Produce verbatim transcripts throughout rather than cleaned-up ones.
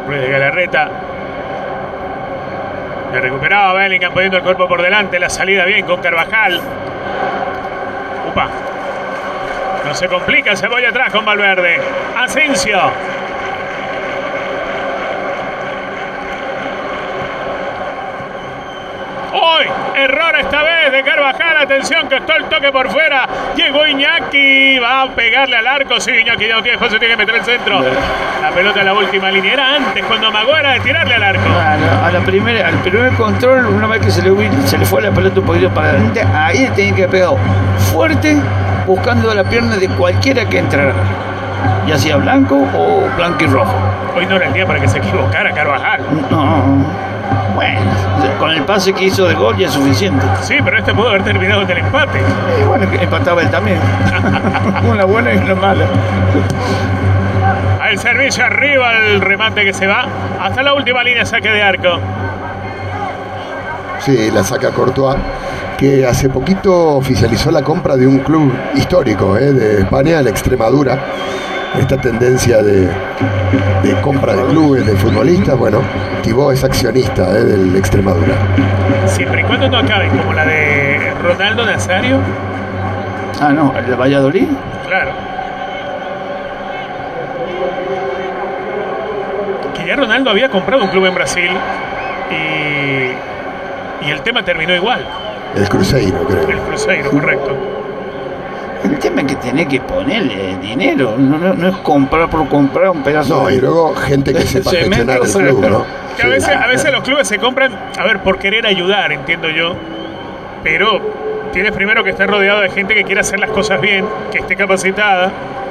Ruiz de Galarreta. Le recuperaba Bellingham poniendo el cuerpo por delante. La salida bien con Carvajal. Upa. No se complica, se voy atrás con Valverde. Asensio. Hoy, error esta vez de Carvajal. Atención, que está el toque por fuera. Llegó Iñaki. Va a pegarle al arco. Sí, Iñaki ya no tiene, José tiene que meter el centro. La pelota en la última línea. Era antes cuando amagó, era de tirarle al arco. A la, a la primera, al primer control, una vez que se le, se le fue la pelota un poquito para adelante, ahí le tenía que haber pegado fuerte, buscando la pierna de cualquiera que entrara. Ya sea blanco o blanco y rojo. Hoy no era el día para que se equivocara Carvajal. No. Bueno, con el pase que hizo de gol ya es suficiente. Sí, pero este pudo haber terminado en el empate. Y bueno, que empataba él también. Una buena y una mala. Al servicio arriba, el remate que se va hasta la última línea, saque de arco. Sí, la saca Courtois, que hace poquito oficializó la compra de un club histórico eh, de España, el Extremadura. Esta tendencia de, de compra de clubes, de futbolistas, bueno, Thibaut es accionista eh, del Extremadura. Siempre y cuando no acabe como la de Ronaldo Nazario. Ah, no, el de Valladolid. Claro. Que ya Ronaldo había comprado un club en Brasil y, y el tema terminó igual. El Cruzeiro, creo. El Cruzeiro, correcto. El tema es que tenés que ponerle dinero, no, no, no es comprar por comprar un pedazo no, de... y luego gente que sepa gestionar el club, ¿no? Que a, veces, a veces los clubes se compran, a ver, por querer ayudar, entiendo yo, pero tienes primero que estar rodeado de gente que quiera hacer las cosas bien, que esté capacitada.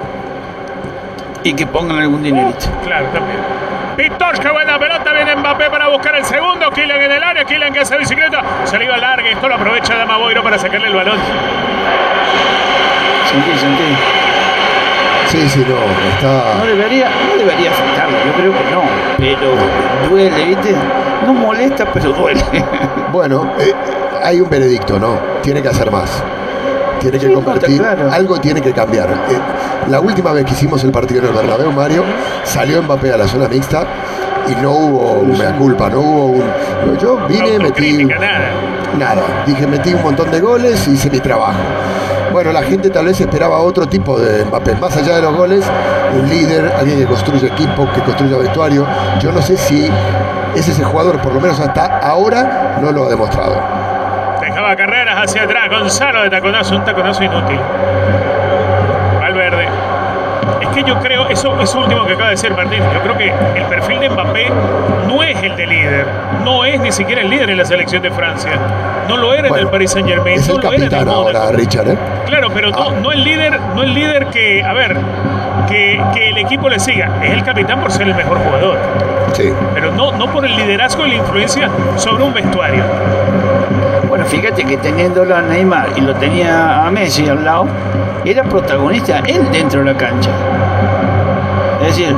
Y que pongan algún dinerito. Claro, también. Víctor, qué buena pelota, viene Mbappé para buscar el segundo, Kylian en el área, Kylian que hace bicicleta, se le iba larga, esto lo aprovecha Dama Boiro para sacarle el balón. Sentí, sentí. Sí, sí, no, está... No debería, no debería afectarlo, yo creo que no, pero duele, ¿viste? No molesta, pero duele. Bueno, eh, hay un veredicto, ¿no? Tiene que hacer más. Tiene que sí, compartir, no, claro. Algo tiene que cambiar. Eh, la última vez que hicimos el partido en el Bernabéu, Mario, salió Mbappé a la zona mixta y no hubo un mea culpa, no hubo un... Yo vine, no, metí... Nada. Nada, dije, metí un montón de goles y hice mi trabajo. Bueno, la gente tal vez esperaba otro tipo de Mbappé, más allá de los goles, un líder, alguien que construye equipo, que construya vestuario. Yo no sé si es ese jugador, por lo menos hasta ahora, no lo ha demostrado. Dejaba carreras hacia atrás, Gonzalo de taconazo, un taconazo inútil. Valverde. Es que yo creo, eso, eso último que acaba de decir Martín, yo creo que el perfil de Mbappé no es el de líder, no es ni siquiera el líder en la selección de Francia, no lo era bueno, en el Paris Saint Germain, es no el lo era en el ahora, Mónaco. Richard, ¿eh? Claro, pero ah. no, no el líder, no el líder que, a ver, que, que el equipo le siga, es el capitán por ser el mejor jugador. Sí. Pero no, no por el liderazgo y la influencia sobre un vestuario. Bueno, fíjate que teniéndolo a Neymar y lo tenía a Messi al lado, era protagonista él dentro de la cancha. Es decir,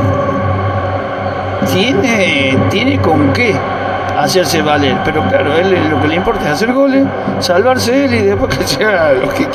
tiene, tiene con qué hacerse valer, pero claro, él lo que le importa es hacer goles, salvarse él y después que sea lo que